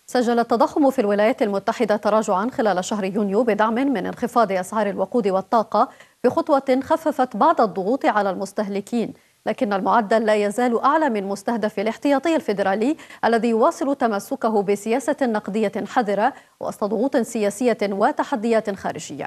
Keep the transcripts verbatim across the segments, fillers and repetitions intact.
سجل التضخم في الولايات المتحدة تراجعا خلال شهر يونيو بدعم من انخفاض أسعار الوقود والطاقة في خطوة خففت بعض الضغوط على المستهلكين، لكن المعدل لا يزال أعلى من مستهدف الاحتياطي الفيدرالي الذي يواصل تمسكه بسياسة نقدية حذرة وسط ضغوط سياسية وتحديات خارجية.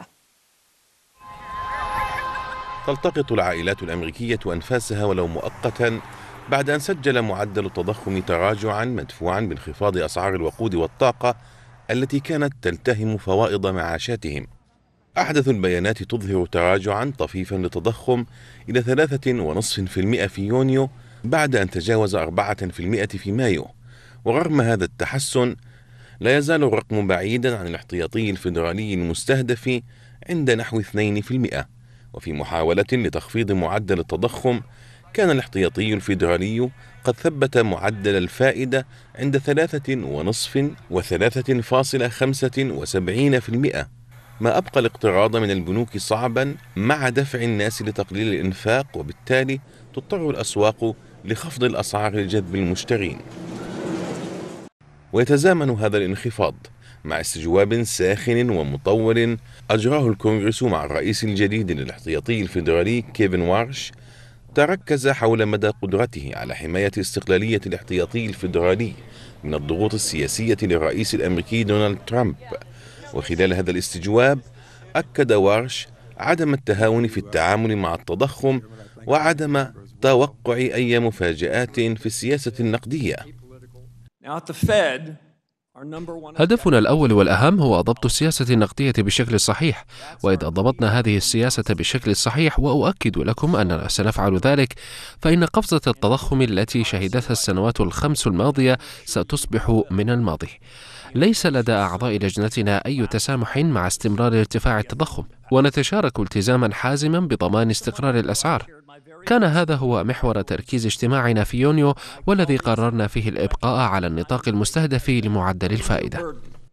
تلتقط العائلات الأمريكية أنفاسها ولو مؤقتا بعد أن سجل معدل التضخم تراجعا مدفوعا بانخفاض أسعار الوقود والطاقة التي كانت تلتهم فوائض معاشاتهم. أحدث البيانات تظهر تراجعا طفيفا للتضخم إلى ثلاثة ونصف في المئة في يونيو بعد أن تجاوز أربعة في المئة في مايو. ورغم هذا التحسن لا يزال الرقم بعيدا عن الاحتياطي الفيدرالي المستهدف عند نحو اثنين في المئة. وفي محاولة لتخفيض معدل التضخم كان الاحتياطي الفيدرالي قد ثبت معدل الفائدة عند ثلاثة ونصف وثلاثة فاصلة خمسة وسبعين في المئة، ما أبقى الاقتراض من البنوك صعبا مع دفع الناس لتقليل الإنفاق، وبالتالي تضطر الأسواق لخفض الأسعار لجذب المشترين. ويتزامن هذا الانخفاض مع استجواب ساخن ومطول أجراه الكونغرس مع الرئيس الجديد للاحتياطي الفيدرالي كيفن وارش، تركز حول مدى قدرته على حماية استقلالية الاحتياطي الفيدرالي من الضغوط السياسية للرئيس الأمريكي دونالد ترامب. وخلال هذا الاستجواب أكد وارش عدم التهاون في التعامل مع التضخم وعدم توقع أي مفاجآت في السياسة النقدية. هدفنا الأول والأهم هو ضبط السياسة النقدية بشكل صحيح، وإذا ضبطنا هذه السياسة بالشكل الصحيح، وأؤكد لكم أننا سنفعل ذلك، فإن قفزة التضخم التي شهدتها السنوات الخمس الماضية ستصبح من الماضي. ليس لدى أعضاء لجنتنا أي تسامح مع استمرار ارتفاع التضخم، ونتشارك التزاما حازما بضمان استقرار الأسعار. كان هذا هو محور تركيز اجتماعنا في يونيو، والذي قررنا فيه الإبقاء على النطاق المستهدف لمعدل الفائدة.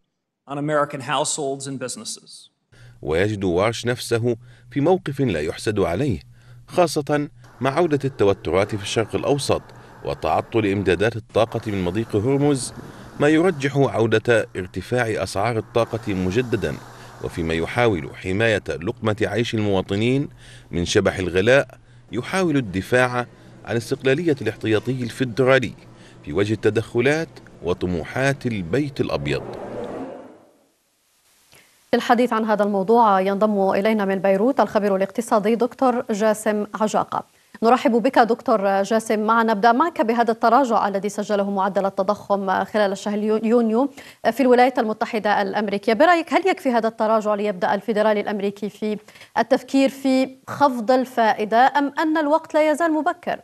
ويجد وارش نفسه في موقف لا يحسد عليه، خاصة مع عودة التوترات في الشرق الأوسط وتعطل إمدادات الطاقة من مضيق هرمز، ما يرجح عودة ارتفاع أسعار الطاقة مجددا، وفيما يحاول حماية لقمة عيش المواطنين من شبح الغلاء يحاول الدفاع عن استقلالية الاحتياطي الفيدرالي في وجه التدخلات وطموحات البيت الأبيض. للحديث عن هذا الموضوع ينضم إلينا من بيروت الخبير الاقتصادي دكتور جاسم عجاقة. نرحب بك دكتور جاسم. معنا نبدأ معك بهذا التراجع الذي سجله معدل التضخم خلال شهر يونيو في الولايات المتحدة الأمريكية. برأيك هل يكفي هذا التراجع ليبدأ الفيدرالي الأمريكي في التفكير في خفض الفائدة، أم أن الوقت لا يزال مبكر؟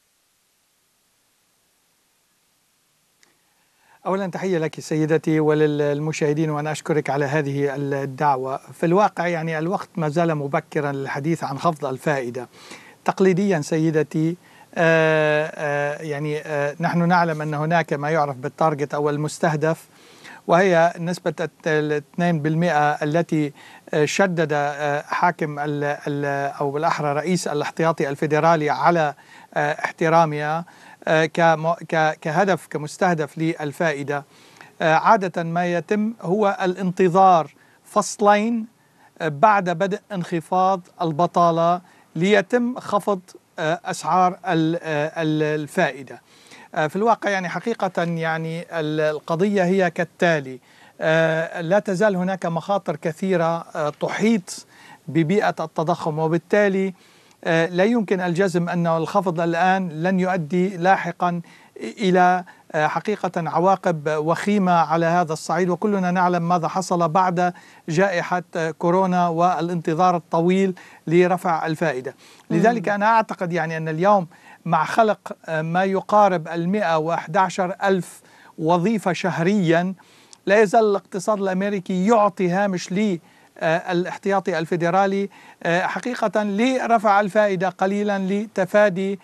أولا تحية لك سيدتي وللمشاهدين، وأنا أشكرك على هذه الدعوة. في الواقع يعني الوقت ما زال مبكرا للحديث عن خفض الفائدة. تقليديا سيدتي آآ آآ يعني آآ نحن نعلم أن هناك ما يعرف بالتارجت أو المستهدف، وهي نسبة اثنين بالمئة التي شدد حاكم ال ال أو بالأحرى رئيس الاحتياطي الفيدرالي على احترامها كهدف كمستهدف للفائدة. عادة ما يتم هو الانتظار فصلين بعد بدء انخفاض البطالة ليتم خفض أسعار الفائدة. في الواقع يعني حقيقة يعني القضية هي كالتالي: لا تزال هناك مخاطر كثيرة تحيط ببيئة التضخم، وبالتالي لا يمكن الجزم أن الخفض الآن لن يؤدي لاحقا إلى حقيقة عواقب وخيمة على هذا الصعيد، وكلنا نعلم ماذا حصل بعد جائحة كورونا والانتظار الطويل لرفع الفائدة. لذلك أنا أعتقد يعني أن اليوم مع خلق ما يقارب المئة وأحد عشر ألف وظيفة شهريا، لا يزال الاقتصاد الأمريكي يعطي هامش لي الاحتياطي الفيدرالي حقيقة لرفع الفائدة قليلا لتفادي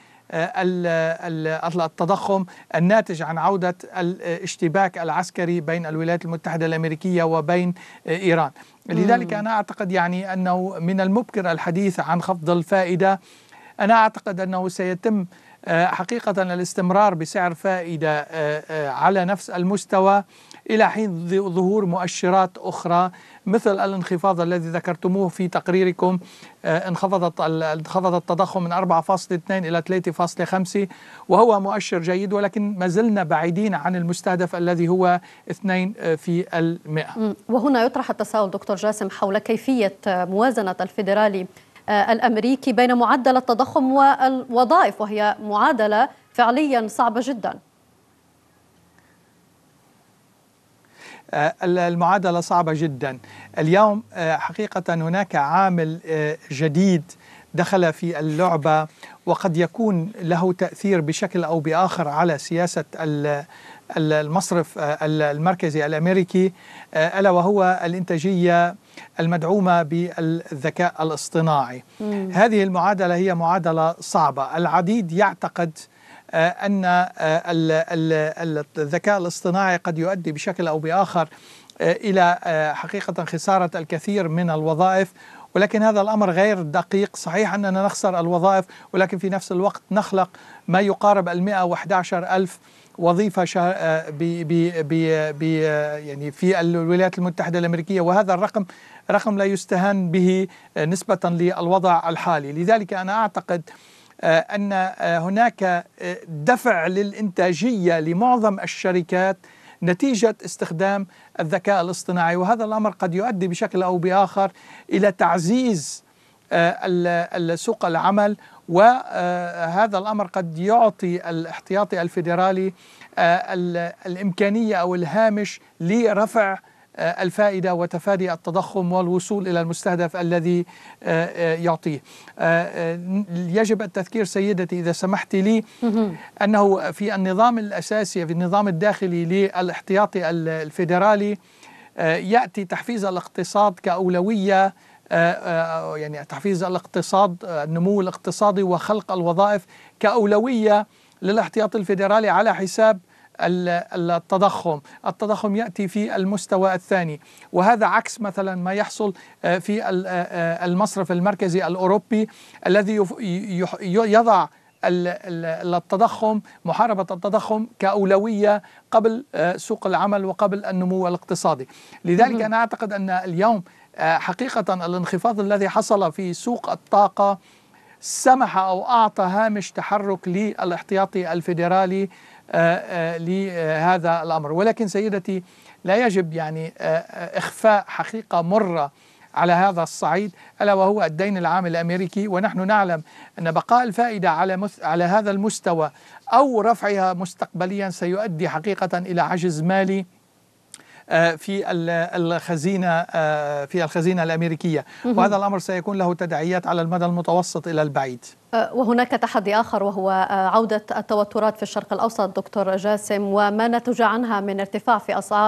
التضخم الناتج عن عودة الاشتباك العسكري بين الولايات المتحدة الأمريكية وبين إيران. لذلك أنا أعتقد يعني أنه من المبكر الحديث عن خفض الفائدة. أنا أعتقد أنه سيتم حقيقة الاستمرار بسعر فائدة على نفس المستوى إلى حين ظهور مؤشرات أخرى مثل الانخفاض الذي ذكرتموه في تقريركم. انخفضت انخفض التضخم من أربعة فاصلة اثنين إلى ثلاثة فاصلة خمسة، وهو مؤشر جيد، ولكن ما زلنا بعيدين عن المستهدف الذي هو اثنين في المئة. وهنا يطرح التساؤل دكتور جاسم حول كيفية موازنة الفيدرالي الأمريكي بين معدل التضخم والوظائف، وهي معادلة فعليا صعبة جدا. المعادلة صعبة جدا. اليوم حقيقة هناك عامل جديد دخل في اللعبة وقد يكون له تأثير بشكل أو بآخر على سياسة المصرف المركزي الأمريكي، ألا وهو الإنتاجية المدعومة بالذكاء الاصطناعي. مم. هذه المعادلة هي معادلة صعبة. العديد يعتقد أن الذكاء الاصطناعي قد يؤدي بشكل أو بآخر إلى حقيقة خسارة الكثير من الوظائف، ولكن هذا الأمر غير دقيق. صحيح أننا نخسر الوظائف، ولكن في نفس الوقت نخلق ما يقارب المئة وأحد عشر ألف وظيفة بي بي بي بي يعني في الولايات المتحدة الأمريكية، وهذا الرقم رقم لا يستهان به نسبة للوضع الحالي. لذلك أنا أعتقد أن هناك دفع للإنتاجية لمعظم الشركات نتيجة استخدام الذكاء الاصطناعي، وهذا الأمر قد يؤدي بشكل أو بآخر إلى تعزيز سوق العمل، وهذا الأمر قد يعطي الاحتياطي الفيدرالي الإمكانية أو الهامش لرفع الفائدة وتفادي التضخم والوصول إلى المستهدف الذي يعطيه. يجب التذكير سيدتي إذا سمحت لي أنه في النظام الأساسي، في النظام الداخلي للاحتياطي الفيدرالي، يأتي تحفيز الاقتصاد كأولوية، يعني تحفيز الاقتصاد، النمو الاقتصادي وخلق الوظائف كأولوية للاحتياطي الفيدرالي على حساب التضخم. التضخم يأتي في المستوى الثاني، وهذا عكس مثلا ما يحصل في المصرف المركزي الأوروبي الذي يضع التضخم، محاربة التضخم كأولوية قبل سوق العمل وقبل النمو الاقتصادي. لذلك أنا أعتقد أن اليوم حقيقة الانخفاض الذي حصل في سوق الطاقة سمح أو أعطى هامش تحرك للاحتياطي الفيدرالي لهذا الأمر. ولكن سيدتي لا يجب يعني إخفاء حقيقة مرة على هذا الصعيد، ألا وهو الدين العام الأمريكي. ونحن نعلم أن بقاء الفائدة على على هذا المستوى أو رفعها مستقبليا سيؤدي حقيقة إلى عجز مالي في الخزينة في الخزينة الأمريكية، وهذا الأمر سيكون له تداعيات على المدى المتوسط إلى البعيد. وهناك تحدي آخر وهو عودة التوترات في الشرق الأوسط دكتور جاسم، وما نتج عنها من ارتفاع في أسعار